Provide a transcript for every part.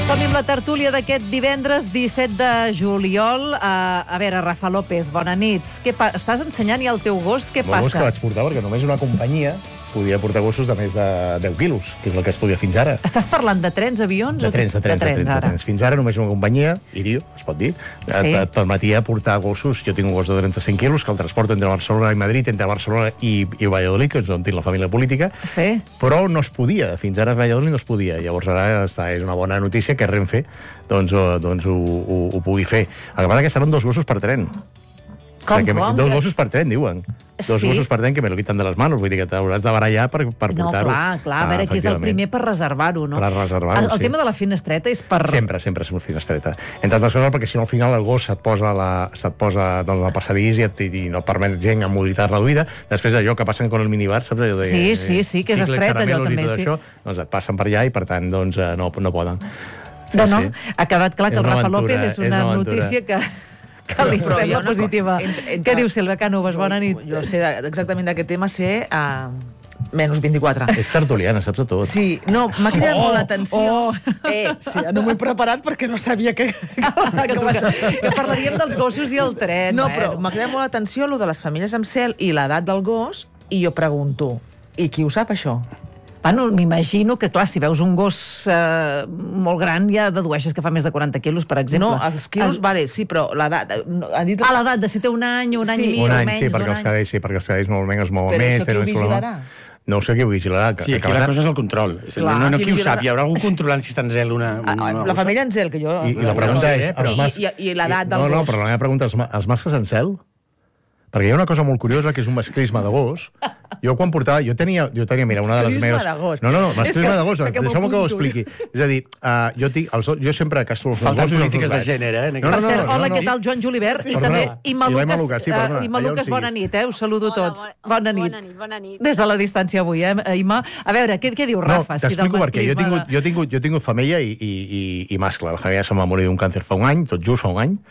Som amb la tertúlia d'aquest divendres 17 de juliol. A veure, Rafa López, bona nit. Estàs ensenyant ja el teu gos? Què passa? El gos que vaig portar, perquè només una companyia podia portar gossos de més de 10 quilos, que és el que es podia fins ara. Estàs parlant de trens, avions? De trens. Fins ara només una companyia, Irio, es pot dir, et permetia portar gossos. Jo tinc un gos de 35 quilos, que el transporto entre Barcelona i Madrid, entre Barcelona i Valladolid, que és on tinc la família política, sí. Però no es podia. Fins ara a Valladolid no es podia. Llavors ara és una bona notícia que Renfe ho pugui fer. El que passa que seran 2 gossos per tren. Com? 2 gossos per tren, diuen. 2 gossos per tren que me lo quitan de les manos. Vull dir que t'hauràs de barallar per portar-ho. No, clar, a veure, qui és el primer per reservar-ho, no? Per reservar-ho, sí. El tema de la finestreta és per... Sempre és una finestreta. Entre altres coses, perquè si no al final el gos se't posa al passadís i no permet gent amb mobilitat reduïda. Després allò que passen con el minibar, saps allò de... Sí, que és estret allò també, sí. Doncs et passen per allà i per tant no poden. No, ha quedat clar que el Rafa López és una notícia que li sembla positiva. Què diu Sílvia Cànovas? Bona nit. Jo sé exactament d'aquest tema, sé menys 24. És tertuliana, saps de tot. Sí, no, m'ha cridat molt l'atenció. Sí, no m'he preparat perquè no sabia que parlaríem dels gossos i el tren. No, però m'ha cridat molt l'atenció lo de les famílies amb cel i l'edat del gos, i jo pregunto, i qui ho sap, això? Bueno, m'imagino que, clar, si veus un gos molt gran, ja dedueixes que fa més de 40 quilos, per exemple. No, els quilos, vale, sí, però l'edat... l'edat, de si té un any i mig, o menys. Sí, perquè els cadells normalment es mouen més. Però això qui ho vigilarà? No sé qui ho vigilarà. Sí, aquí la cosa és el control. No qui ho sap, hi haurà algú controlant si està en zel una... La família en zel, que jo... I la pregunta és... I l'edat del gos. No, però la meva pregunta és, els mascles en zel? Perquè hi ha una cosa molt curiosa, que és un masclisme de gos. Jo quan portava... Jo tenia, mira, una de les meves... Masclisme de gos. No, masclisme de gos. Deixeu-me que ho expliqui. És a dir, jo sempre castro els meus gossos... Falten polítiques de gènere, eh? Per cert, hola, què tal, Joan Julivert? I també Ima Lucas, bona nit, us saludo tots. Bona nit. Des de la distància avui, Ima. A veure, què diu Rafa? T'explico per què. Jo he tingut femella i mascle. La femella se'm va morir d'un càncer fa un any, tot just fa un any.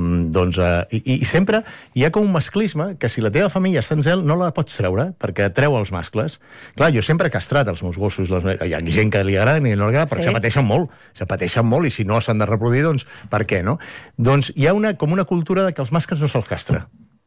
I sempre hi ha com un masclisme que si la teva família està en zel no la pots treure perquè treu els mascles. Clar, jo sempre he castrat els meus gossos. Hi ha gent que li agrada i no li agrada perquè se pateixen molt i si no s'han de reproduir, doncs per què, no? Doncs hi ha com una cultura de que els mascles no se'ls castra.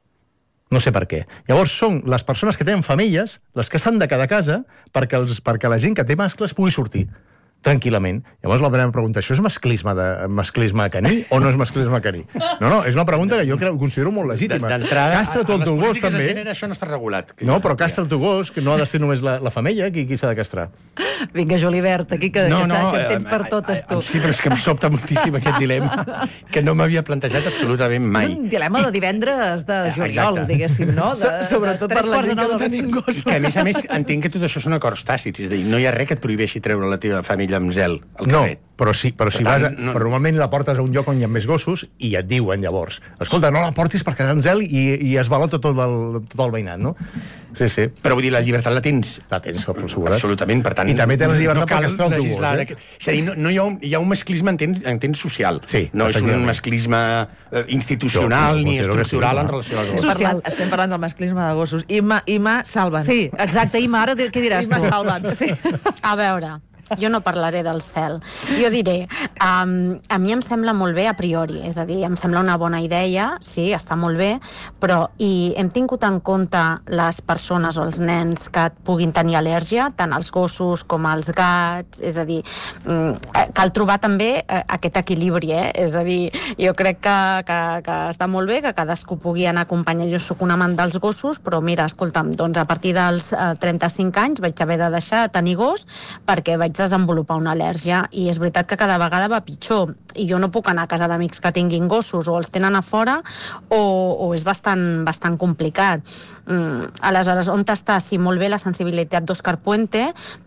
No sé per què. Llavors són les persones que tenen femelles les que s'han de quedar a casa perquè la gent que té mascles pugui sortir tranquil·lament. Llavors la primera pregunta, això és masclisme caní o no és masclisme caní? No, és una pregunta que jo considero molt legítima. Castra tu el teu gos, també. Això no està regulat. No, però castra el teu gos, que no ha de ser només la femella, qui s'ha de castrar. Vinga, Julivert, aquí que tens per totes, tu. Sí, però és que em sobta moltíssim aquest dilema, que no m'havia plantejat absolutament mai. És un dilema de divendres de juliol, diguéssim, no? Sobretot per la gent que no tenim gossos. Que, a més, entenc que tot això són acords tàcits, és a dir, no hi ha res que et prohibeixi treure la teva família amb zel al carrer. Però normalment la portes a un lloc on hi ha més gossos i et diuen llavors, escolta, no la portis perquè és en zel i es valota tot el veïnat, no? Sí. Però vull dir, la llibertat la tens. La tens, per assegurat. Absolutament, per tant... I també tens la llibertat per castrar el teu gos, És a dir, no hi ha un masclisme en temps social. Sí, no és un masclisme institucional ni estructural en relació als gossos. Estem parlant del masclisme de gossos. Ima, salva'ns. Sí, exacte. Ima, ara què diràs tu? Ima, salva'ns. A veure... Jo no parlaré del cel. Jo diré, a mi em sembla molt bé a priori, és a dir, em sembla una bona idea, sí, està molt bé, però hem tingut en compte les persones o els nens que puguin tenir al·lèrgia, tant els gossos com els gats, és a dir, cal trobar també aquest equilibri, és a dir, jo crec que està molt bé que cadascú pugui anar acompanyat. Jo sóc un amant dels gossos, però mira, escolta'm, doncs a partir dels 35 anys vaig haver de deixar de tenir gos perquè vaig desenvolupar una al·lèrgia i és veritat que cada vegada va pitjor i jo no puc anar a casa d'amics que tinguin gossos o els tenen a fora o és bastant complicat. Aleshores, on està? Sí, molt bé la sensibilitat d'Òscar Puente,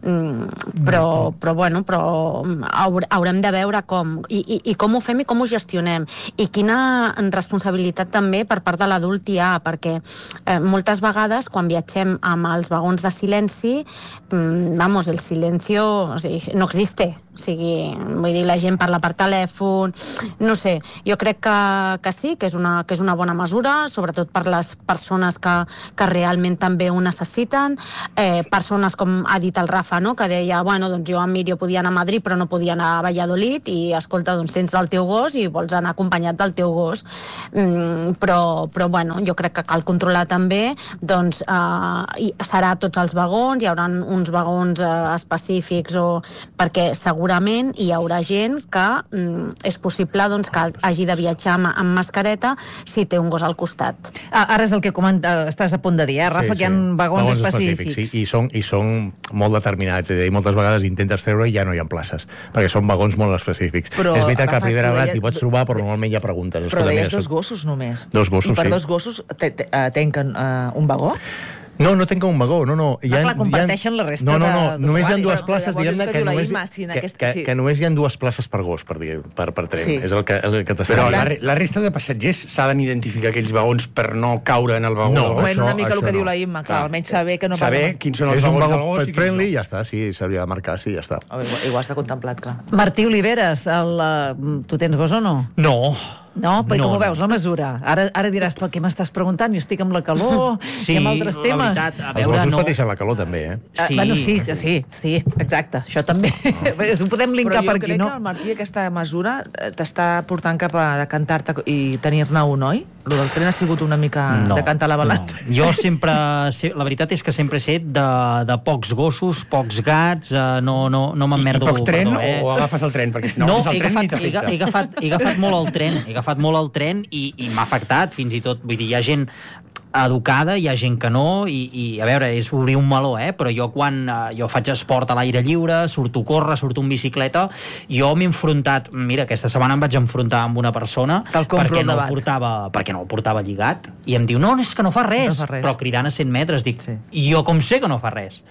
però haurem de veure com i com ho fem i com ho gestionem i quina responsabilitat també per part de l'adult hi ha, perquè moltes vegades quan viatgem amb els vagons de silenci el silencio no existe. O sigui, vull dir, la gent parla per telèfon, telèfon, no sé, jo crec que sí, que és una bona mesura, sobretot per les persones que realment també ho necessiten, persones com ha dit el Rafa, no? Que deia, bueno, doncs jo amb Mírio podia anar a Madrid però no podia anar a Valladolid i escolta, doncs tens el teu gos i vols anar acompanyat del teu gos, però bueno, jo crec que cal controlar també, doncs serà tots els vagons, hi haurà uns vagons específics perquè segurament hi haurà gent que és possible doncs, que hagi de viatjar amb mascareta si té un gos al costat. Ara és el que estàs a punt de dir, Rafa, que hi ha vagons específics. Sí, i són molt determinats, és a dir, moltes vegades intentes treure i ja no hi ha places, perquè són vagons molt específics. És veritat que a primera vegada t'hi pots trobar, però normalment hi ha preguntes. Però deies 2 gossos només. 2 gossos, sí. I per 2 gossos tenquen un vagó? No tenca un vagó, no. Clar, comparteixen la resta de... No, només hi ha 2 places, diguem-ne, que només hi ha 2 places per gos, per tren. És el que t'està... Però la resta de passatgers s'han d'identificar aquells vagons per no caure en el vagó. No, una mica el que diu la Imma, clar, almenys saber que no... Saber quins són els vagons del gos. És un vagó pet friendly i ja està, sí, s'hauria de marcar, sí, ja està. Igual està contemplat, clar. Martí Oliveres, tu tens gos o no? No, però com ho veus, la mesura? Ara diràs, per què m'estàs preguntant? Jo estic amb la calor, i amb altres temes. Els gossos pateixen la calor, també, Bueno, sí, exacte, això també. Ho podem linkar per aquí, no? Però jo crec que el Martí aquesta mesura t'està portant cap a decantar-te i tenir-ne un, oi? El del tren ha sigut una mica decantar la balança. Jo sempre... La veritat és que sempre he set de pocs gossos, pocs gats, no m'emmerdo... I poc tren o agafes el tren? Perquè si no agafes el tren ni t'afecta. He agafat molt el tren i m'ha afectat, fins i tot, vull dir, hi ha gent educada, hi ha gent que no, i a veure, és obrir un meló, però jo quan jo faig esport a l'aire lliure, surto a córrer, surto en bicicleta, jo m'he enfrontat, mira, aquesta setmana em vaig enfrontar amb una persona perquè no el portava lligat, i em diu, no, és que no fa res, però cridant a 100 metres, dic, i jo com sé que no fa res?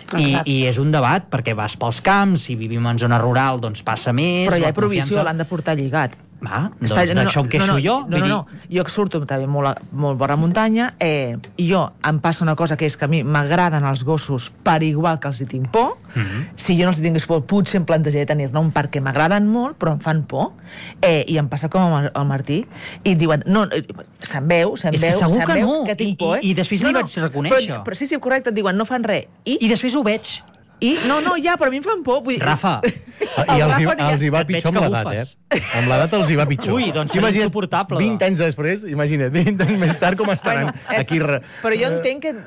I és un debat, perquè vas pels camps, si vivim en zona rural, doncs passa més... Però ja hi ha provisió, l'han de portar lligat. Doncs d'això em queixo jo. No, jo que surto també molt vora muntanya, i jo em passa una cosa que és que a mi m'agraden els gossos per igual que els hi tinc por. Si jo no els hi tingués por, potser em plantejaria tenir-ne un perquè m'agraden molt, però em fan por. I em passa com amb el Martí, i diuen, no, se'n veu que tinc por. I després li vaig reconèixer. Però sí, correcte, et diuen, no fan res. I després ho veig. Però a mi em fan por. Rafa. I els hi va pitjor amb l'edat, Amb l'edat els hi va pitjor. Ui, doncs serà insuportable. 20 anys després, imagina't, 20 anys més tard com estaran aquí Però jo entenc que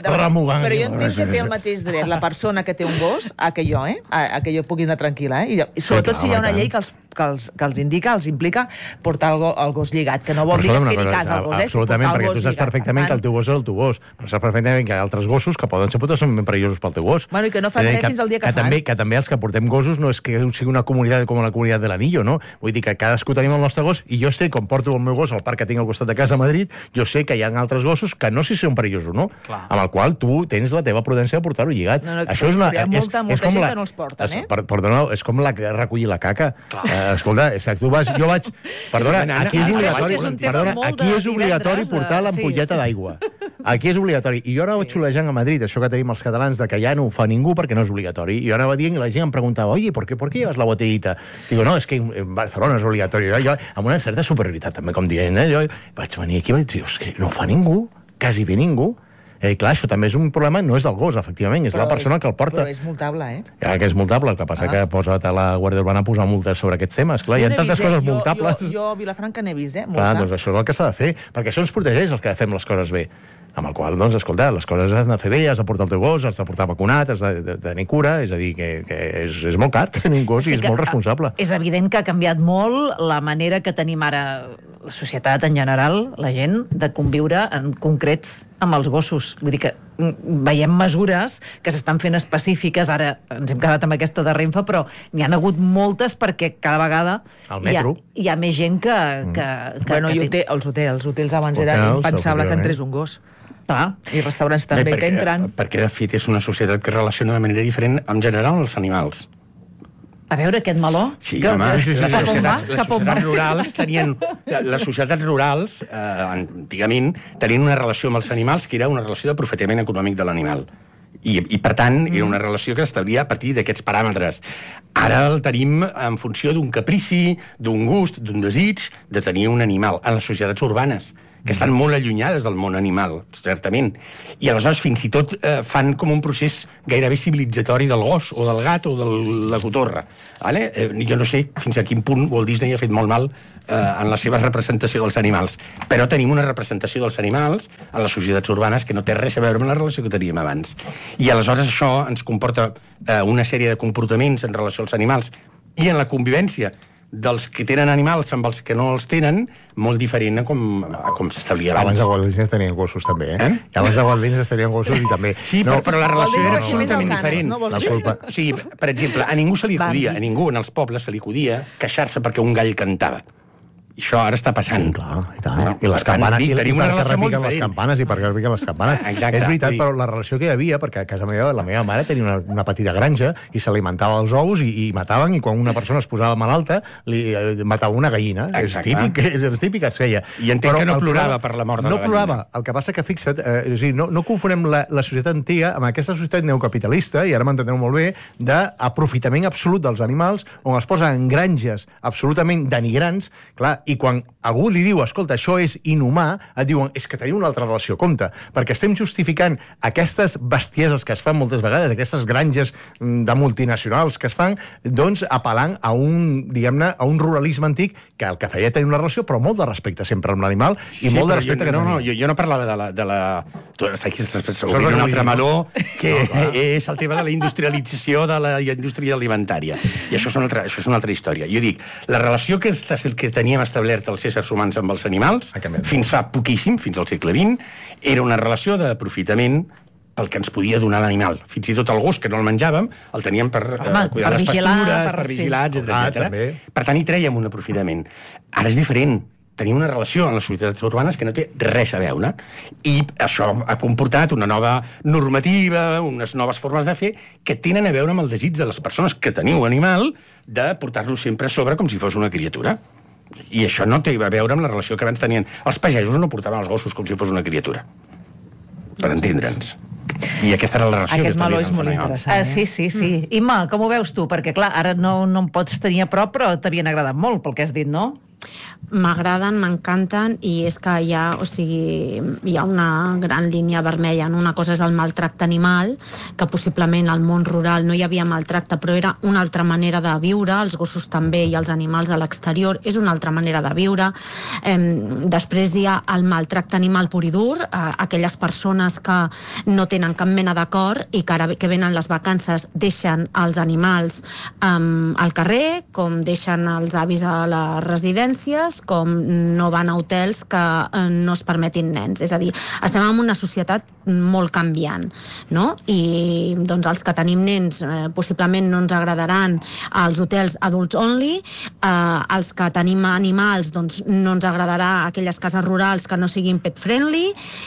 té el mateix dret la persona que té un gos a que jo, a que jo pugui anar tranquil·la, I sobretot si hi ha una llei que els indica, els implica portar el gos lligat, que no vol dir que es quedi a casa el gos, absolutament, perquè tu saps perfectament que el teu gos és el teu gos, però saps perfectament que hi ha altres gossos que poden ser potencialment perillosos pel teu gos. Bueno, i que no fan res fins al dia que fan. Que també els que portem gossos no és que sigui una comunitat com la comunitat de l'Anillo, no? Vull dir que cadascú tenim el nostre gos, i jo sé, com porto el meu gos al parc que tinc al costat de casa a Madrid, jo sé que hi ha altres gossos que no sé si són perillosos o no, amb el qual tu tens la teva prudència de portar-ho lligat. Això és hi ha molta gent que no els porten, Perdona, és com recollir la caca. Escolta, és que tu vas... Jo vaig... Perdona, aquí és obligatori portar l'ampolleta d'aigua. Aquí és obligatori. I jo ara vaig xulejant a Madrid, això que tenim els catalans, de que ja no ho fa ningú perquè no és obligatori. I jo anava dient, i la gent em preguntava, oye, ¿por qué llevas la botellita? Digo, no, es que en Barcelona és obligatori. Jo, amb una certa superioritat, també, com dient, jo vaig venir aquí i vaig dir, és que no ho fa ningú, quasi bé ningú. Clar, això també és un problema, no és del gos, efectivament, és la persona que el porta. Però és multable, Ja que és multable, el que passa que posa't a la Guàrdia Urbana a posar multes sobre aquests temes. Clar, hi ha tantes coses multables. Jo a Vilafranca n'he vist, Clar, doncs això és el que s'ha de fer, perquè això ens protegeix els que fem les coses bé. Amb el qual, doncs, escolta, les coses has de fer bé, has de portar el teu gos, has de portar vacunat, has de tenir cura, és a dir, que és molt car tenir un gos i és molt responsable. És evident que ha canviat molt la manera que tenim ara la societat en general, la gent, de conviure en concrets amb els gossos. Vull dir que veiem mesures que s'estan fent específiques, ara ens hem quedat amb aquesta de Renfe, però n'hi han hagut moltes perquè cada vegada hi ha més gent que... Bueno, i els hotels abans era impensable que entrés un gos. I restaurants també que entren... Perquè, de fet, és una societat que es relaciona de manera diferent en general amb els animals. A veure, aquest meló... Sí, home, les societats rurals, antigament, tenien una relació amb els animals que era una relació d'aprofitament econòmic de l'animal. I per tant, era una relació que s'establia a partir d'aquests paràmetres. Ara el tenim en funció d'un caprici, d'un gust, d'un desig de tenir un animal en les societats urbanes, que estan molt allunyades del món animal, certament. I aleshores fins i tot fan com un procés gairebé civilitzatori del gos, o del gat, o de la cotorra. Vale? Jo no sé fins a quin punt Walt Disney ha fet molt mal en la seva representació dels animals. Però tenim una representació dels animals en les societats urbanes que no té res a veure amb la relació que teníem abans. I aleshores això ens comporta una sèrie de comportaments en relació als animals i en la convivència dels que tenen animals amb els que no els tenen, molt diferent a com s'establia abans. Abans de Walt Disney tenien gossos, també, I abans de Walt Disney tenien gossos i també... Sí, però la relació era absolutament diferent. La culpa... O sigui, per exemple, a ningú se li acudia, a ningú en els pobles se li acudia queixar-se perquè un gall cantava. I això ara està passant. Sí, clar, i tant. I les campanes, i per què repiquen les campanes, i per què repiquen les campanes. Exacte. És veritat, però la relació que hi havia, perquè a casa meva, la meva mare tenia una petita granja i s'alimentava els ous i mataven, i quan una persona es posava malalta, li matava una gallina. Exacte. És típic, es feia. I entenc que no plorava per la mort de la gallina. No plorava. El que passa que, fixa't, no confonem la societat antiga amb aquesta societat neocapitalista, i ara m'entendreu molt bé, d'aprofitament absolut dels animals, on es posen en granges absolutament denigrants, clar, i quan algú li diu, escolta, això és inhumà, et diuen, és que teniu una altra relació. Compte, perquè estem justificant aquestes bestieses que es fan moltes vegades, aquestes granges de multinacionals que es fan, doncs apel·lant a un ruralisme antic que el que feia tenir una relació, però molt de respecte sempre amb l'animal, i molt de respecte que tenia. Jo no parlava de la... Tu estàs aquí, obrint un altre meló, que és el tema de la industrialització de la indústria alimentària. I això és una altra història. Jo dic, la relació que teníem establert els éssers humans amb els animals, fins fa poquíssim, fins al segle XX, era una relació d'aprofitament pel que ens podia donar l'animal. Fins i tot el gos, que no el menjàvem, el teníem per cuidar les pastures, per vigilar, etc. Per tant, hi trèiem un aprofitament. Ara és diferent. Tenim una relació en les societats urbanes que no té res a veure. I això ha comportat una nova normativa, unes noves formes de fer que tenen a veure amb el desig de les persones que teniu animal de portar-lo sempre a sobre com si fos una criatura. I això no té a veure amb la relació que abans tenien. Els pagesos no portaven els gossos com si fos una criatura. Per entendre'ns. I aquesta era la relació que establia. Aquest meló és molt interessant. Sí. Imma, com ho veus tu? Perquè, clar, ara no em pots tenir a prop, però t'havien agradat molt pel que has dit, no? M'agraden, m'encanten, i és que hi ha una gran línia vermella, no? Una cosa és el maltracte animal, que possiblement al món rural no hi havia maltracte, però era una altra manera de viure, els gossos també i els animals a l'exterior, és una altra manera de viure. Després hi ha el maltracte animal pur i dur, aquelles persones que no tenen cap mena d'acord i que ara que venen les vacances deixen els animals al carrer, com deixen els avis a les residències, com no van a hotels que no es permetin nens. És a dir, estem en una societat molt canviant, no? I doncs els que tenim nens possiblement no ens agradaran els hotels adults only, els que tenim animals doncs no ens agradarà aquelles cases rurals que no siguin pet friendly,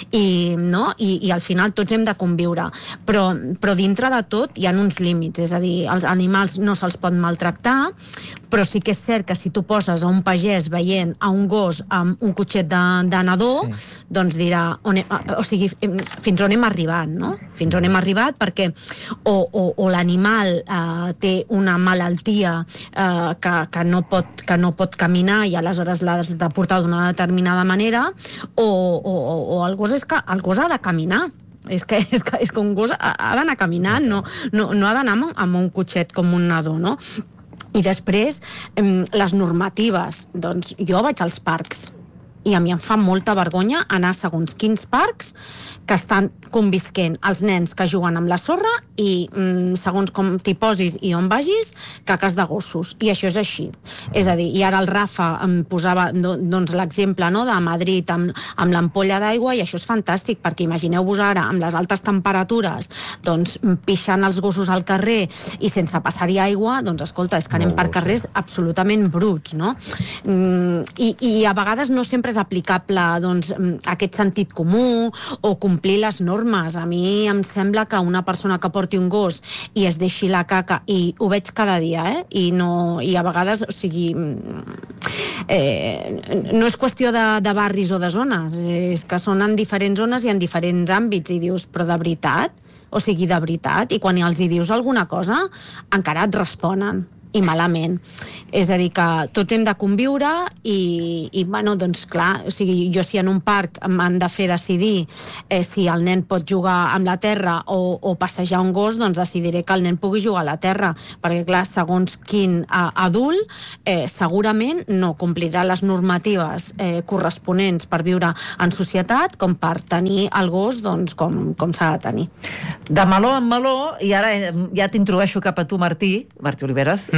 i al final tots hem de conviure, però dintre de tot hi ha uns límits, és a dir, els animals no se'ls pot maltractar, però sí que és cert que si tu poses a un pagès veient a un gos amb un cotxet de nadó, doncs dirà, fins on hem arribat, no? Fins on hem arribat, perquè o l'animal té una malaltia que no pot caminar i aleshores l'has de portar d'una determinada manera, o el gos és que el gos ha de caminar. És que un gos ha d'anar caminant, no ha d'anar amb un cotxet com un nadó, no? I després, les normatives. Doncs jo vaig als parcs i a mi em fa molta vergonya anar a segons quins parcs que estan convisquent els nens que juguen amb la sorra i segons com t'hi posis i on vagis, caques de gossos. I això és així. És a dir, i ara el Rafa em posava doncs, l'exemple, no?, de Madrid amb l'ampolla d'aigua, i això és fantàstic, perquè imagineu-vos ara, amb les altes temperatures, doncs pixant els gossos al carrer i sense passar-hi aigua, doncs escolta, és que anem per carrers absolutament bruts, no? I a vegades no sempre és aplicable doncs, aquest sentit comú o complir les normes. A mi em sembla que una persona que porti un gos i es deixi la caca, i ho veig cada dia, i a vegades, o sigui, no és qüestió de barris o de zones, és que són en diferents zones i en diferents àmbits, i dius, però de veritat? o sigui, de veritat, i quan els hi dius alguna cosa, encara et responen i malament. És a dir, que tots hem de conviure i bueno, doncs clar, o sigui, jo si en un parc m'han de fer decidir si el nen pot jugar amb la terra o passejar un gos, doncs decidiré que el nen pugui jugar a la terra, perquè clar, segons quin adult segurament no complirà les normatives corresponents per viure en societat com per tenir el gos doncs, com s'ha de tenir. De meló en meló, i ara ja t'introdueixo cap a tu, Martí Oliveres.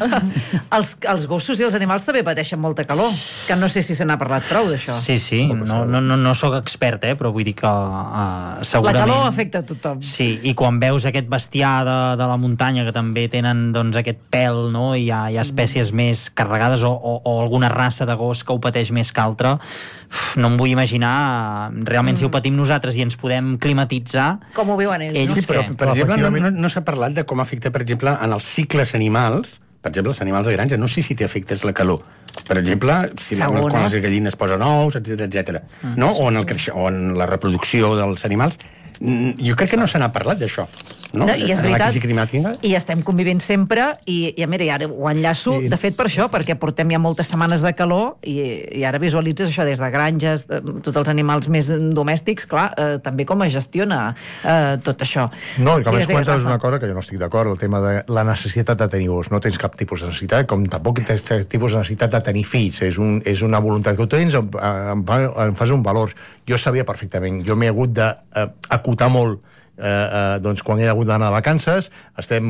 Els gossos i els animals també pateixen molta calor, que no sé si se n'ha parlat prou d'això. Sí, no sóc expert, però vull dir que segurament... La calor afecta a tothom. Sí, i quan veus aquest bestiar de la muntanya que també tenen doncs, aquest pèl, no? Hi ha espècies més carregades o alguna raça de gos que ho pateix més que altra, no em vull imaginar realment si ho patim nosaltres i ens podem climatitzar. Com ho viuen ells, no? Sí, però per exemple no s'ha parlat de com afecta, per exemple, en els cicles animals. Per exemple, els animals de granja, no sé si té efectes la calor. Per exemple, quan les gallines posen ous, etc. No? O en la reproducció dels animals. Jo crec que no se n'ha parlat d'això. No? I és veritat, i estem convivint sempre i mira, ara ho enllaço de fet per això, perquè portem ja moltes setmanes de calor i ara visualitzes això des de granges, tots els animals més domèstics, clar, també com es gestiona tot això. No, i com es comentes una cosa que jo no estic d'acord, el tema de la necessitat de tenir gos. No tens cap tipus de necessitat, com tampoc tens tipus de necessitat de tenir fills. És una voluntat que tu tens, em fas un valor. Jo sabia perfectament, jo m'he hagut d'acotar molt doncs quan he hagut d'anar de vacances, estem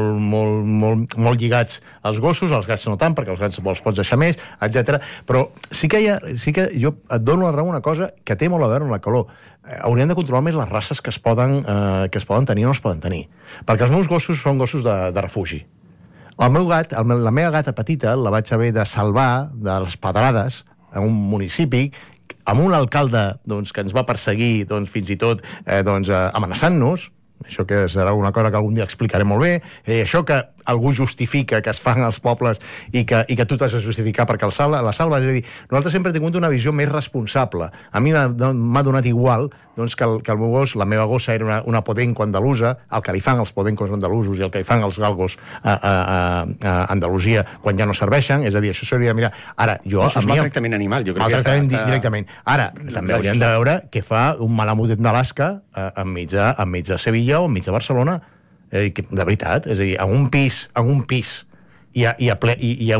molt lligats als gossos, als gats no tant, perquè els gats els pots deixar més, etc. Però sí que jo et dono la raó una cosa que té molt a veure amb la calor. Hauríem de controlar més les races que es poden tenir o no es poden tenir, perquè els meus gossos són gossos de refugi. El meu gat, la meva gata petita, la vaig haver de salvar de les pedrades a un municipi amb un alcalde doncs, que ens va perseguir fins i tot amenaçant-nos. Això que serà una cosa que algun dia explicaré molt bé, això que algú justifica que es fan als pobles i que tu t'has de justificar perquè la salva. És a dir, nosaltres sempre hem tingut una visió més responsable. A mi m'ha donat igual que el meu gos, la meva gossa era una podenco andalusa, el que li fan els podencos andalusos i el que li fan els galgos a Andalusia quan ja no serveixen, és a dir, això s'hauria de mirar. Ara, això és maltractament animal, jo crec que està... directament. Ara, també hauríem de veure què fa un malamut d'Alaska enmig de Sevilla o enmig de Barcelona. De veritat, és a dir, a un pis i a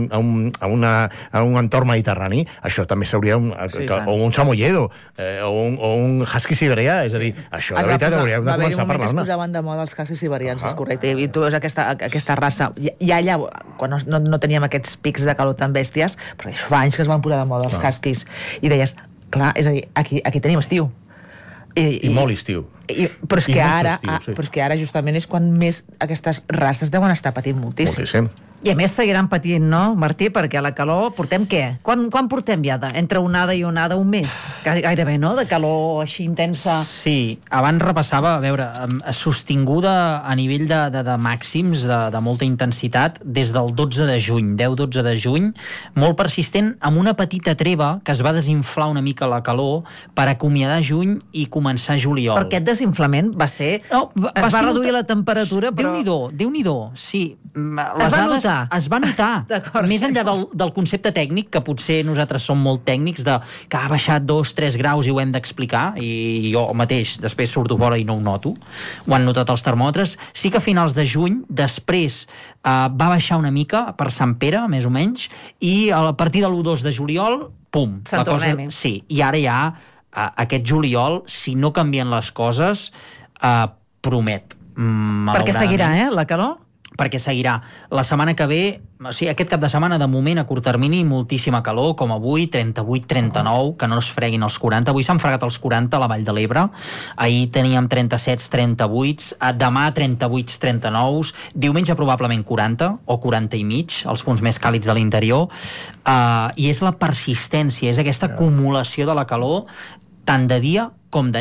un entorn mediterrani, això també s'hauria o un samoyedo o un husky siberià, és a dir, això de veritat hauríem de començar a parlar-ne. Es posaven de moda els husky siberians, és correcte, i tu veus aquesta raça, ja allà, quan no teníem aquests pics de calor tan bèsties, però això fa anys que es van posar de moda els huskies, i deies, clar, és a dir, aquí tenim estiu. I molt estiu. Però és que ara justament és quan més aquestes races deuen estar patint moltíssim. I a més seguiran patint, no, Martí? Perquè a la calor portem què? Quan portem ja entre onada i onada? Un mes? Gairebé, no? De calor així intensa. Sí, abans repassava, a veure, sostinguda a nivell de màxims, de molta intensitat, des del 12 de juny, 10-12 de juny, molt persistent, amb una petita treva que es va desinflar una mica la calor per acomiadar juny i començar juliol. Però aquest desinflament va ser... Es va reduir la temperatura, però... Déu-n'hi-do, sí. Es va notar. Més enllà del concepte tècnic, que potser nosaltres som molt tècnics, que ha baixat 2-3 graus i ho hem d'explicar, i jo mateix després surto fora i no ho noto, ho han notat els termòmetres. Sí que a finals de juny, després va baixar una mica per Sant Pere, més o menys, i a partir de l'1-2 de juliol, pum. Sant tornem-hi. Sí, i ara ja aquest juliol, si no canvien les coses, promet. Perquè seguirà, la calor? Perquè seguirà. La setmana que ve, o sigui, aquest cap de setmana, de moment, a curt termini, moltíssima calor, com avui, 38-39, que no es freguin els 40. Avui s'han fregat els 40 a la Vall de l'Ebre. Ahir teníem 37-38, demà 38-39, diumenge probablement 40 o 40 i mig, els punts més càlids de l'interior. I és la persistència, és aquesta acumulació de la calor tant de dia com de nit.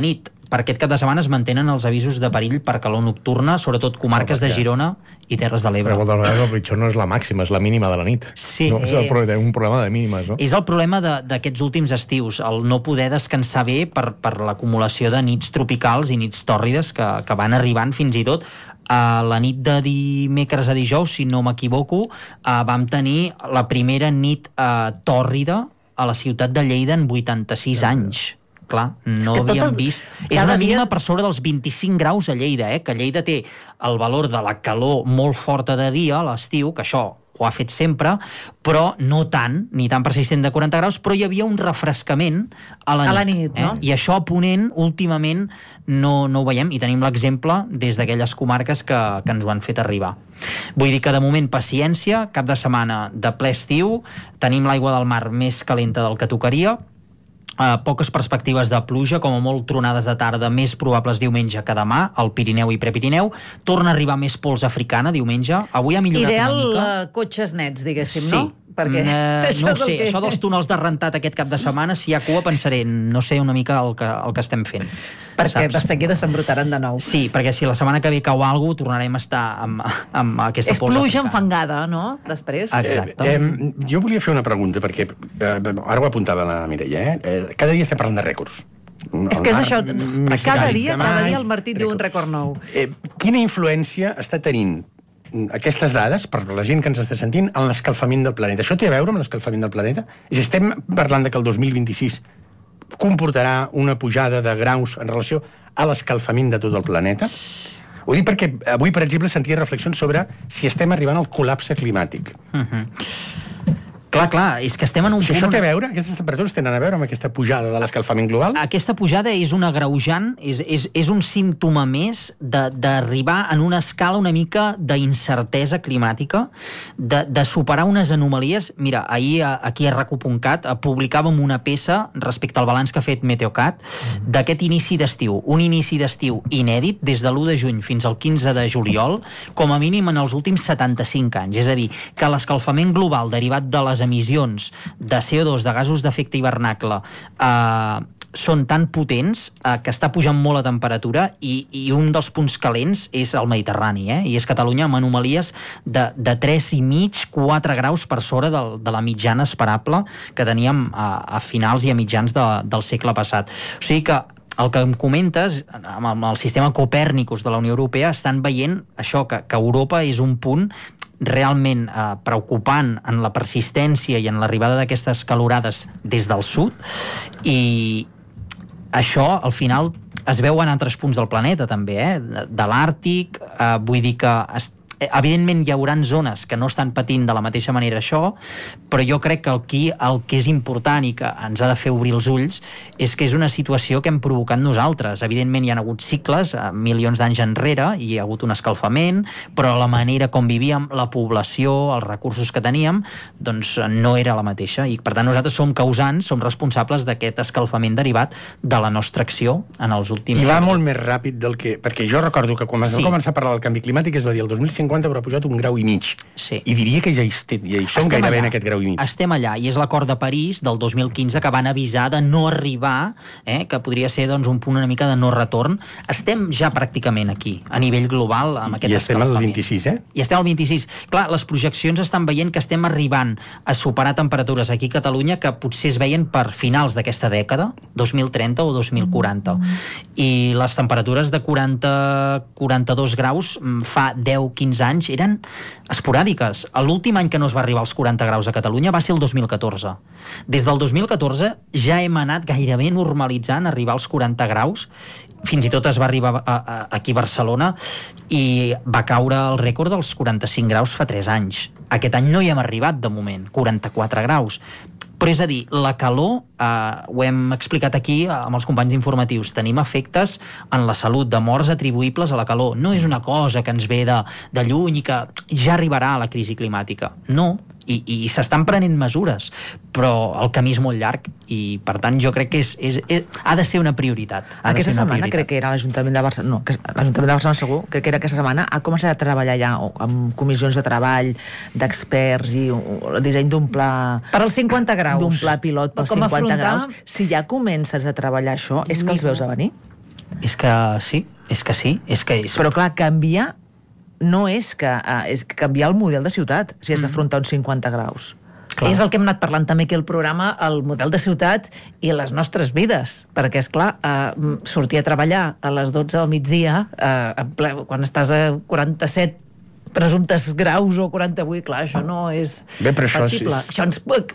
per aquest cap de setmana es mantenen els avisos de perill per calor nocturna, sobretot comarques de Girona i Terres de l'Ebre. Però moltes vegades el pitjor no és la màxima, és la mínima de la nit. Sí. No, és un problema de mínimes, no? És el problema d'aquests últims estius, el no poder descansar bé per l'acumulació de nits tropicals i nits tòrrides que van arribant fins i tot a la nit de dimecres a dijous, si no m'equivoco, vam tenir la primera nit tòrrida a la ciutat de Lleida en 86 anys. Clar, no havíem vist... És una mínima per sobre dels 25 graus a Lleida, que Lleida té el valor de la calor molt forta de dia a l'estiu, que això ho ha fet sempre, però no tant, ni tan persistent de 40 graus, però hi havia un refrescament a la nit. No? I això a Ponent, últimament, no ho veiem, i tenim l'exemple des d'aquelles comarques que ens ho han fet arribar. Vull dir que, de moment, paciència, cap de setmana de ple estiu, tenim l'aigua del mar més calenta del que tocaria, poques perspectives de pluja, com a molt tronades de tarda més probables diumenge que demà, al Pirineu i Prepirineu. Torna a arribar més pols africana diumenge. Avui ha millorat una mica. Ideal cotxes nets, diguéssim, sí. No? Perquè no sé, això dels túnels de rentat aquest cap de setmana, si hi ha cua pensaré, no sé una mica el que estem fent. Perquè de seguida s'embrutaran de nou. Sí, perquè si la setmana que ve cau alguna cosa, tornarem a estar amb aquesta pols africana. És pluja enfangada, no? Després. Exacte. Jo volia fer una pregunta, perquè ara ho apuntava la Mireia, cada dia estem parlant de rècords. És que és això, cada dia el Martí diu un rècord nou. Quina influència està tenint aquestes dades, per la gent que ens està sentint, en l'escalfament del planeta? Això té a veure amb l'escalfament del planeta? És estem parlant de que el 2026 comportarà una pujada de graus en relació a l'escalfament de tot el planeta? Ho dic perquè avui, per exemple, sentia reflexions sobre si estem arribant al col·lapse climàtic. Clar, és que estem en un punt... Això té a veure? Aquestes temperatures tenen a veure amb aquesta pujada de l'escalfament global? Aquesta pujada és un agreujant, és un símptoma més d'arribar en una escala una mica d'incertesa climàtica, de superar unes anomalies. Mira, ahir aquí a RACU.cat publicàvem una peça respecte al balanç que ha fet Meteocat d'aquest inici d'estiu. Un inici d'estiu inèdit des de l'1 de juny fins al 15 de juliol, com a mínim en els últims 75 anys. És a dir, que l'escalfament global derivat de les emissions de CO2, de gasos d'efecte hivernacle, són tan potents que està pujant molt la temperatura i un dels punts calents és el Mediterrani, i és Catalunya amb anomalies de 3,5-4 graus per sobre de la mitjana esperable que teníem a finals i a mitjans del segle passat. O sigui que el que em comentes, amb el sistema Copèrnicus de la Unió Europea, estan veient això, que Europa és un punt realment preocupant en la persistència i en l'arribada d'aquestes calorades des del sud, i això al final es veu en altres punts del planeta també, de l'Àrtic. Vull dir que evidentment hi haurà zones que no estan patint de la mateixa manera això, però jo crec que el que és important i que ens ha de fer obrir els ulls és que és una situació que hem provocat nosaltres. Evidentment hi ha hagut cicles milions d'anys enrere, i hi ha hagut un escalfament, però la manera com vivíem, la població, els recursos que teníem, doncs no era la mateixa, i per tant nosaltres som causants, som responsables d'aquest escalfament derivat de la nostra acció en els últims... I va molt més ràpid del que... Perquè jo recordo que quan vam començar a parlar del canvi climàtic es va dir el 2050 haurà pujat 1,5 graus. Sí. I diria que ja hi som gairebé en aquest 1,5 graus. Estem allà, i és l'acord de París del 2015 que van avisar de no arribar, que podria ser doncs, un punt una mica de no retorn. Estem ja pràcticament aquí, a nivell global, amb aquest escalfament. I estem al 26, I estem al 26. Clar, les projeccions estan veient que estem arribant a superar temperatures aquí a Catalunya que potser es veien per finals d'aquesta dècada, 2030 o 2040. I les temperatures de 40-42 graus fa 10-15 anys eren esporàdiques. L'últim any que no es va arribar als 40 graus a Catalunya va ser el 2014. Des del 2014 ja hem anat gairebé normalitzant arribar als 40 graus. Fins i tot es va arribar aquí a Barcelona i va caure el rècord dels 45 graus fa 3 anys. Aquest any no hi hem arribat de moment, 44 graus. Però és a dir, la calor, ho hem explicat aquí amb els companys informatius, tenim efectes en la salut, de morts atribuïbles a la calor. No és una cosa que ens ve de lluny i que ja arribarà a la crisi climàtica. No, i s'estan prenent mesures, però el camí és molt llarg i, per tant, jo crec que ha de ser una prioritat. Aquesta setmana crec que era l'Ajuntament de Barcelona, l'Ajuntament de Barcelona segur, crec que era aquesta setmana, ha començat a treballar ja amb comissions de treball, d'experts i el disseny d'un pla... Per als 50 graus. D'un pla pilot pels 50 graus. Si ja comences a treballar això, és que els veus a venir? És que sí. Però clar, canviar no és canviar el model de ciutat, si has d'afrontar uns 50 graus. Clar. És el que hem anat parlant també aquí al programa, el model de ciutat i les nostres vides, perquè, esclar, sortir a treballar a les 12 del migdia, quan estàs a 47 presumptes graus o 48, clar, això no és factible. Això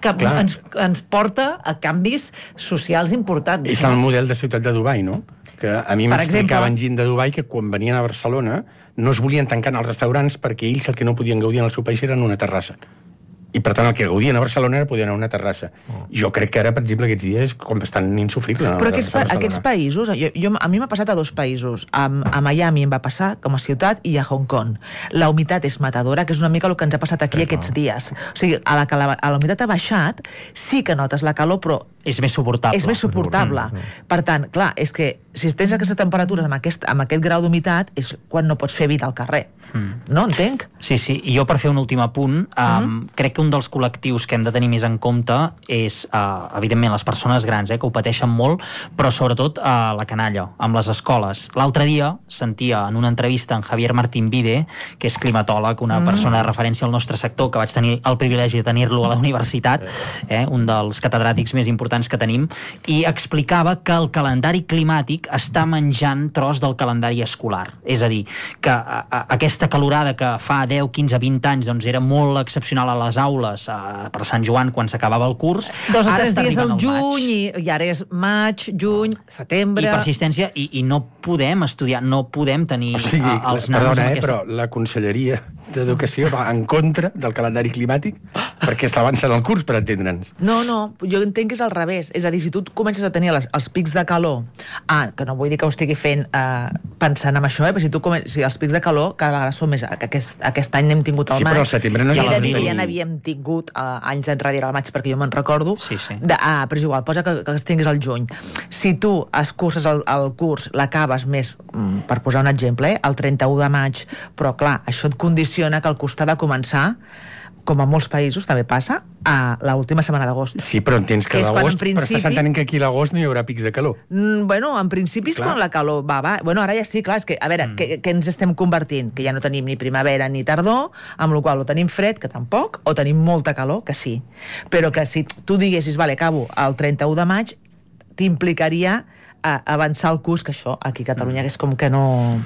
ens porta a canvis socials importants. És el model de ciutat de Dubai, no? Que a mi m'explicaven gent de Dubai que quan venien a Barcelona no es volien tancar en els restaurants perquè ells el que no podien gaudir en el seu país era en una terrassa. I, per tant, el que gaudien a Barcelona era poder anar a una terrassa. Jo crec que ara, per exemple, aquests dies com bastant insufrible. Però aquests països, a mi m'ha passat a 2 països. A Miami em va passar, com a ciutat, i a Hong Kong. La humitat és matadora, que és una mica el que ens ha passat aquí aquests dies. O sigui, a la que la humitat ha baixat, sí que notes la calor, però és més suportable. És més suportable. Per tant, clar, és que si tens aquestes temperatures amb aquest grau d'humitat és quan no pots fer vida al carrer. No entenc? Sí, i jo per fer un últim apunt, crec que un dels col·lectius que hem de tenir més en compte és, evidentment, les persones grans, que ho pateixen molt, però sobretot la canalla, amb les escoles. L'altre dia sentia en una entrevista en Javier Martín Vide, que és climatòleg, una persona de referència al nostre sector, que vaig tenir el privilegi de tenir-lo a la universitat, un dels catedràtics més importants que tenim, i explicava que el calendari climàtic està menjant tros del calendari escolar. És a dir, que aquesta calorada que fa 10, 15, 20 anys doncs era molt excepcional a les aules per Sant Joan quan s'acabava el curs. 2 o 3 dies al juny i ara és maig, juny, setembre... I persistència, i no podem estudiar, no podem tenir els nanos... Perdona, però la Conselleria d'Educació va en contra del calendari climàtic perquè està avançant el curs, per entendre'ns. No, jo entenc que és al revés. És a dir, si tu comences a tenir els pics de calor, que no vull dir que ho estigui fent pensant en això, però si els pics de calor cada vegada són més... Aquest any n'hem tingut al maig. Sí, però al setembre no hi ha la dir que ja n'havíem tingut anys enrere al maig, perquè jo me'n recordo. Sí. Però és igual, posa que es tinguis al juny. Si tu curses el curs, l'acabes més, per posar un exemple, el 31 de maig, però clar, això et condiciona que el curs t'ha de començar, com a molts països també passa, a l'última setmana d'agost. Sí, però entens que l'agost, però estàs entenent que aquí a l'agost no hi haurà pics de calor. Bueno, en principi és quan la calor va. Bueno, ara ja sí, clar, és que, a veure, què ens estem convertint? Que ja no tenim ni primavera ni tardor, amb la qual cosa o tenim fred, que tampoc, o tenim molta calor, que sí. Però que si tu diguessis, vale, acabo el 31 de maig, t'implicaria avançar el curs, que això aquí a Catalunya és com que no...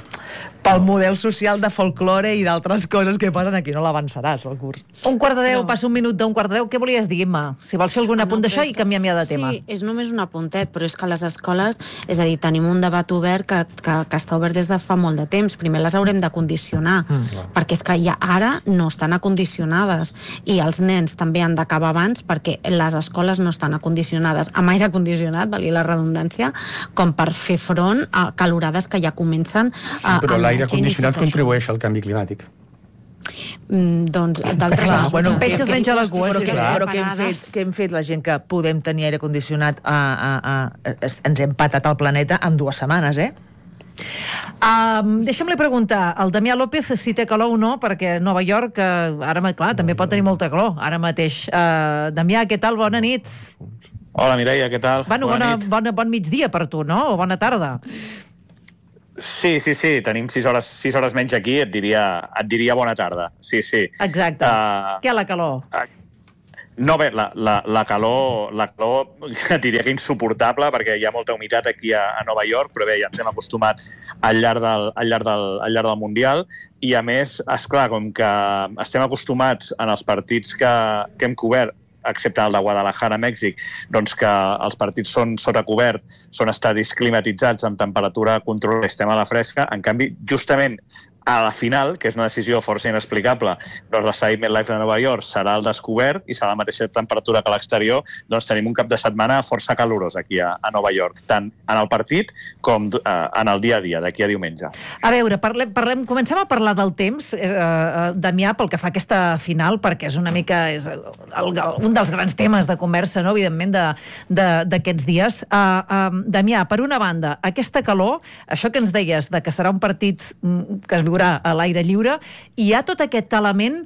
Pel model social de folklore i d'altres coses que passen aquí no l'avançaràs, el curs. 1:15, passa un minut d'1:15. Què volies dir, Imma? Si vols fer algun apunt d'això i canviem ja de tema. Sí, és només un apuntet, però és que les escoles, és a dir, tenim un debat obert que està obert des de fa molt de temps. Primer les haurem de condicionar, perquè és que ja ara no estan acondicionades, i els nens també han d'acabar abans perquè les escoles no estan acondicionades amb aire condicionat, valgui la redundància, com per fer front a calorades que ja comencen a... Però l'aire condicionat contribueix al canvi climàtic. Doncs d'altres coses. Bueno, peix que es menja la cua. Però què hem fet la gent que podem tenir aire condicionat? Ens hem patat el planeta en 2 setmanes, Deixa'm-li preguntar al Damià López si té calor o no, perquè Nova York, ara, clar, també pot tenir molta calor, ara mateix. Damià, què tal? Bona nit. Hola, Mireia, què tal? Bueno, bon migdia per tu, no? O bona tarda. Sí, tenim 6 hores menys aquí, et diria bona tarda. Sí. Exacte. Què la calor? No, bé, la calor et diria que insuportable, perquè hi ha molta humitat aquí a Nova York, però bé, ja ens hem acostumat al llarg del Mundial, i a més, esclar, com que estem acostumats en els partits que hem cobert, excepte el de Guadalajara, Mèxic, doncs que els partits són sota cobert, són estadis climatitzats amb temperatura controlada i estem a la fresca. En canvi, justament a la final, que és una decisió força inexplicable, doncs l'estadi MetLife de Nova York serà al descobert i serà la mateixa temperatura que a l'exterior, doncs tenim un cap de setmana força calorós aquí a Nova York, tant en el partit com en el dia a dia, d'aquí a diumenge. A veure, comencem a parlar del temps, Damià, pel que fa a aquesta final, perquè és una mica un dels grans temes de conversa, no? Evidentment, d'aquests dies. Damià, per una banda, aquesta calor, això que ens deies, de que serà un partit que es viurà a l'aire lliure, hi ha tot aquest element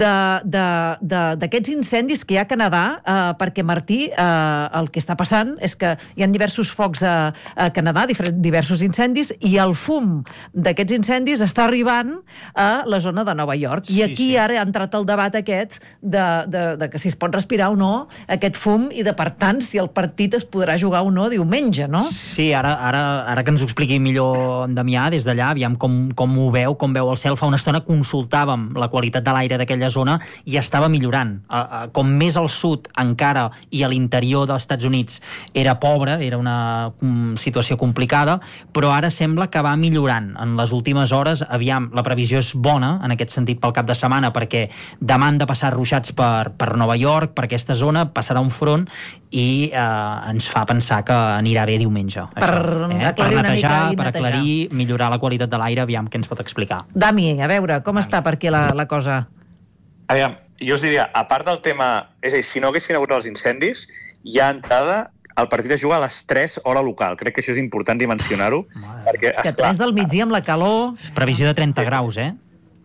d'aquests incendis que hi ha a Canadà, perquè, Martí, el que està passant és que hi ha diversos focs a Canadà, diversos incendis, i el fum d'aquests incendis està arribant a la zona de Nova York. I aquí ara ha entrat el debat aquest de que si es pot respirar o no aquest fum i de, per tant, si el partit es podrà jugar o no diumenge, no? Sí, ara que ens ho expliqui millor en Damià, des d'allà, aviam com ho veu, com veu el cel. Fa una estona consultàvem la qualitat de l'aire d'aquella zona i estava millorant. Com més al sud encara i a l'interior dels Estats Units era pobre, era una situació complicada, però ara sembla que va millorant. En les últimes hores, aviam, la previsió és bona, en aquest sentit, pel cap de setmana, perquè demà han de passar ruixats per Nova York, per aquesta zona, passarà un front i ens fa pensar que anirà bé diumenge. Per netejar, per aclarir, millorar la qualitat de l'aire, aviam què ens pot explicar. Dami, a veure, com està per aquí la cosa? Aviam, jo us diria, a part del tema... És a dir, si no haguessin hagut els incendis, hi ha entrada... El partit es juga a les 3 hora local. Crec que això és important dimensionar-ho. És que 3 del migdia amb la calor... Previsió de 30 graus, eh?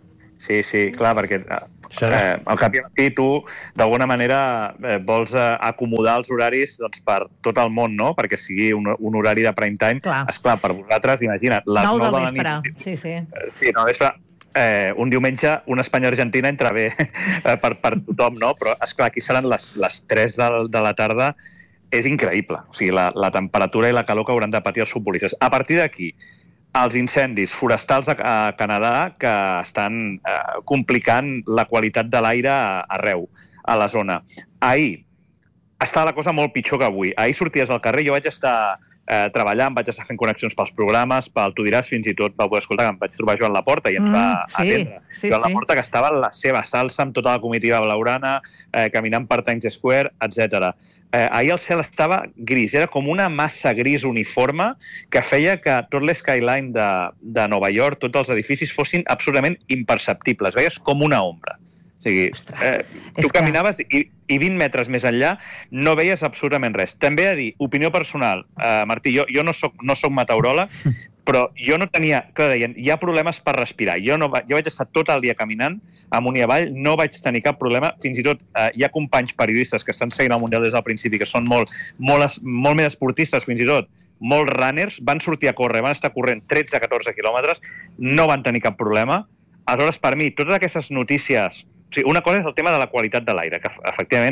Sí, clar, perquè al cap i a la fi tu, d'alguna manera, vols acomodar els horaris per tot el món, no? Perquè sigui un horari de prime time. Esclar, per vosaltres, imagina't, les 9 de la nit... Sí, 9 del vespre. Un diumenge, una Espanya-Argentina entra bé per tothom, no? Però, esclar, aquí seran les 3 de la tarda. És increïble. O sigui, la temperatura i la calor que hauran de patir els futbolistes. A partir d'aquí, els incendis forestals a Canadà que estan complicant la qualitat de l'aire arreu, a la zona. Ahir estava la cosa molt pitjor que avui. Ahir sorties al carrer, jo vaig estar treballant, vaig estar fent connexions pels programes, pel Tu diràs, fins i tot vau poder escoltar que em vaig trobar Joan Laporta i ens va atendre. Joan Laporta, que estava en la seva salsa amb tota la comitiva blaugrana, caminant per Times Square, etc. Ahir el cel estava gris, era com una massa gris uniforme que feia que tot l'skyline de Nova York, tots els edificis, fossin absolutament imperceptibles. Veies com una ombra. O sigui, tu caminaves i 20 metres més enllà no veies absolutament res. També a dir, opinió personal, Martí, jo no soc meteoròleg, però jo no tenia... Clar, deien, hi ha problemes per respirar. Jo vaig estar tot el dia caminant amunt i avall, no vaig tenir cap problema. Fins i tot hi ha companys periodistes que estan seguint el Mundial des del principi, que són molt més esportistes, fins i tot, molts runners, van sortir a córrer, van estar corrent 13-14 quilòmetres, no van tenir cap problema. Aleshores, per mi, totes aquestes notícies... O sigui, una cosa és el tema de la qualitat de l'aire, que efectivament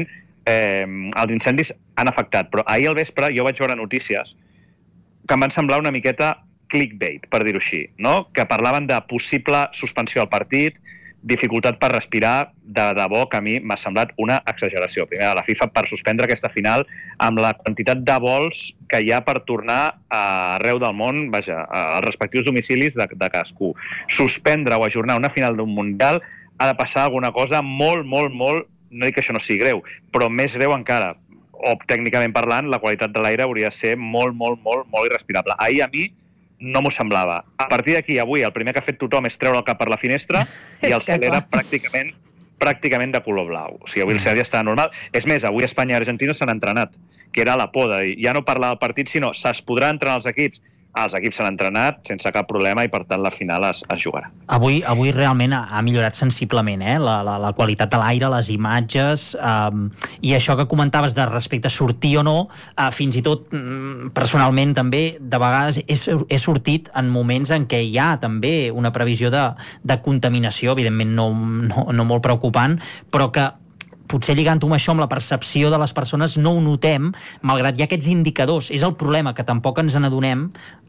els incendis han afectat, però ahir al vespre jo vaig veure notícies que em van semblar una miqueta clickbait, per dir-ho així, no? Que parlaven de possible suspensió al partit, dificultat per respirar, de debò que a mi m'ha semblat una exageració. Primer, la FIFA per suspendre aquesta final amb la quantitat de vols que hi ha per tornar arreu del món, vaja, als respectius domicilis de cadascú. Suspendre o ajornar una final d'un Mundial ha de passar alguna cosa molt, no dic que això no sigui greu, però més greu encara. O, tècnicament parlant, la qualitat de l'aire hauria de ser molt irrespirable. Ahir a mi no m'ho semblava. A partir d'aquí, avui, el primer que ha fet tothom és treure el cap per la finestra i el cel era pràcticament de color blau. O sigui, avui el cel ja està normal. És més, avui Espanya i Argentina s'han entrenat, que era la por de... Ja no parlar del partit, sinó es podrà entrenar els equips. Els equips s'han entrenat sense cap problema i, per tant, la final es jugarà. Avui realment ha millorat sensiblement la qualitat de l'aire, les imatges, i això que comentaves de respecte a sortir o no, fins i tot, personalment, també, de vegades he sortit en moments en què hi ha també una previsió de contaminació, evidentment no molt preocupant, però que potser lligant-ho amb això, amb la percepció de les persones, no ho notem, malgrat hi ha aquests indicadors. És el problema, que tampoc ens n'adonem,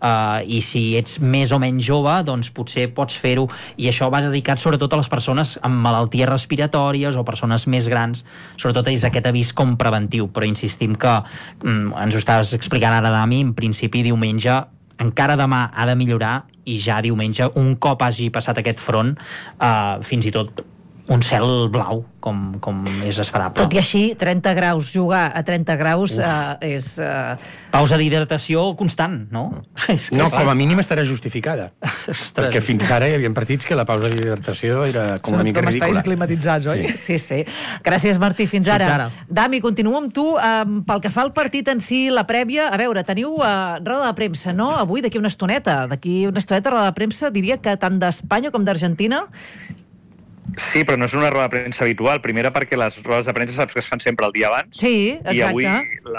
i si ets més o menys jove, doncs potser pots fer-ho, i això va dedicat sobretot a les persones amb malalties respiratòries o persones més grans, sobretot és aquest avís com preventiu, però insistim que ens ho estaves explicant ara, Dami, en principi diumenge, encara demà ha de millorar, i ja diumenge, un cop hagi passat aquest front, fins i tot un cel blau, com és esperable. Tot i així, 30 graus, jugar a 30 graus és... Pausa d'hidratació constant, no? No, com a mínim estarà justificada. Ostres. Perquè fins ara hi havia partits que la pausa d'hidratació era com una mica ridícula. Estáis climatitzats, oi? Sí. Gràcies, Martí. Fins ara. Fins ara. Dami, continuo amb tu. Pel que fa al partit en si, la prèvia, a veure, teniu roda de premsa, no? Avui, d'aquí una estoneta, roda de premsa, diria que tant d'Espanya com d'Argentina. Sí, però no és una roda de premsa habitual. Primera perquè les rodes de premsa saps que es fan sempre el dia abans. Sí, exacte.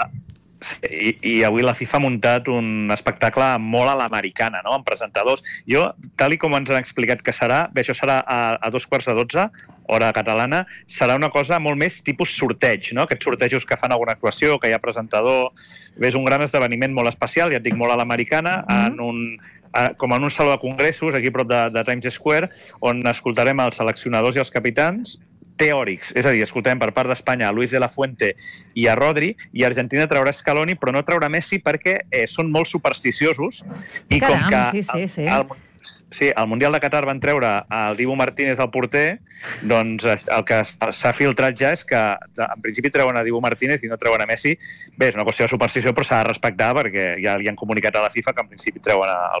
I avui la FIFA ha muntat un espectacle molt a l'americana, no?, amb presentadors. Jo, tal com ens han explicat que serà, bé, això serà a 2:45, hora catalana, serà una cosa molt més tipus sorteig, no?, aquests sortejos que fan alguna actuació, que hi ha presentador... Bé, és un gran esdeveniment molt especial, ja et dic, molt a l'americana, com en un saló de congressos, aquí a prop de Times Square, on escoltarem els seleccionadors i els capitans teòrics, és a dir, escoltem per part d'Espanya a Luis de la Fuente i a Rodri, i Argentina traurà Scaloni, però no traurà Messi perquè són molt supersticiosos. I caram, com que sí. Al Mundial de Qatar van treure el Dibu Martínez al porter, doncs el que s'ha filtrat ja és que en principi treuen a Dibu Martínez i no treuen a Messi. Bé, és una qüestió de superstició, però s'ha de respectar perquè ja li han comunicat a la FIFA que en principi treuen el